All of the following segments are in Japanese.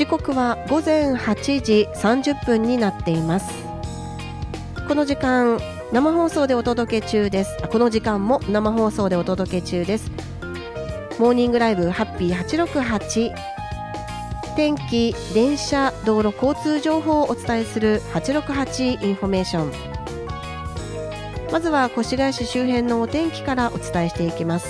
時刻は午前8時30分になっています。この時間生放送でお届け中です。この時間も生放送でお届け中です。モーニングライブハッピー868、天気、電車、道路交通情報をお伝えする868インフォメーション。まずは越谷市周辺のお天気からお伝えしていきます。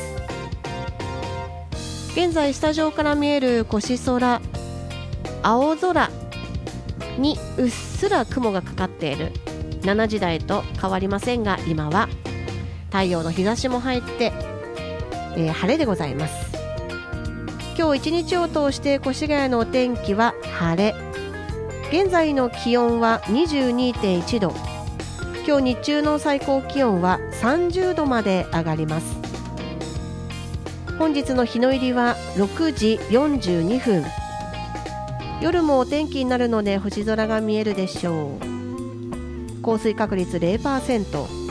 現在スタジオから見える越空、青空にうっすら雲がかかっている。7時台と変わりませんが、今は太陽の日差しも入って、晴れでございます。今日一日を通して越谷のお天気は晴れ。現在の気温は 22.1 度。今日日中の最高気温は30度まで上がります。本日の日の入りは6時42分。夜もお天気になるので星空が見えるでしょう。降水確率 0%。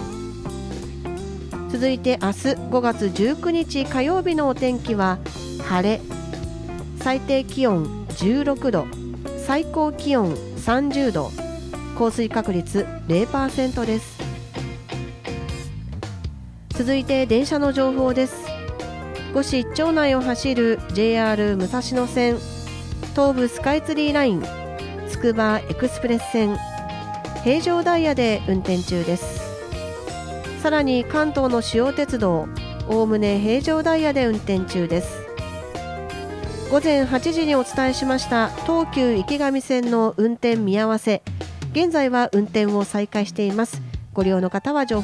続いて明日5月19日火曜日のお天気は晴れ。最低気温16度、最高気温30度、降水確率 0% です。続いて電車の情報です。五市一町内を走る JR 武蔵野線、東武スカイツリーライン、つくばエクスプレス線、平常ダイヤで運転中です。さらに関東の主要鉄道、おおむね平常ダイヤで運転中です。午前8時にお伝えしました東急池上線の運転見合わせ、現在は運転を再開しています。ご利用の方は情報